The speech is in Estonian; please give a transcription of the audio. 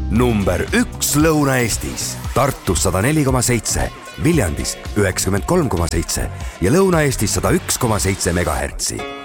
number 1 Lõuna-Eestis. Tartus 104,7, Viljandis 93,7 ja Lõuna-Eestis 101,7 megahertsi.